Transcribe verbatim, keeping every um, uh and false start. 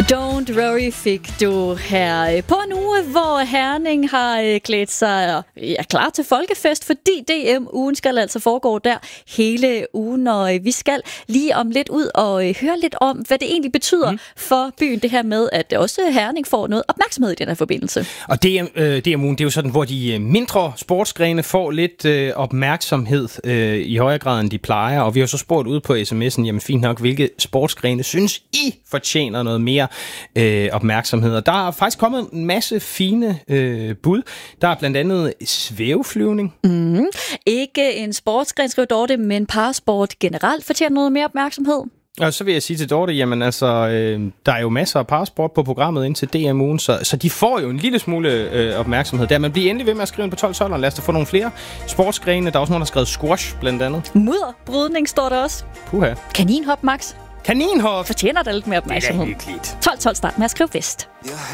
Don't worry fik du her på en uge, hvor Herning har klædt sig ja, klar til folkefest, fordi D M-ugen skal altså foregå der hele ugen, og vi skal lige om lidt ud og høre lidt om, hvad det egentlig betyder mm. for byen, det her med, at også Herning får noget opmærksomhed i den her forbindelse. Og D M-ugen, det er jo sådan, hvor de mindre sportsgrene får lidt øh, opmærksomhed øh, i højere grad, end de plejer, og vi har så spurgt ud på sms'en, jamen fint nok, hvilke sportsgrene synes I fortjener noget mere øh, opmærksomhed. Og der er faktisk kommet en masse fine øh, bud. Der er blandt andet svæveflyvning. Mm. Ikke en sportsgren, skriver Dorte, men parasport generelt fortjener noget mere opmærksomhed. Og så vil jeg sige til Dorte, jamen altså, øh, der er jo masser af parasport på programmet indtil D M-ugen, så, så de får jo en lille smule øh, opmærksomhed der. Men bliv endelig ved med at skrive ind på tolv tolv, og lad os da få nogle flere sportsgrene. Der er også nogen, der har skrevet squash, blandt andet. Mudderbrydning står der også. Puha. Kaninhop, Max. Kaninhop! Fortjener der lidt mere opmærksomhed. Det er da hyggeligt. tolv tolv start med at skrive vest.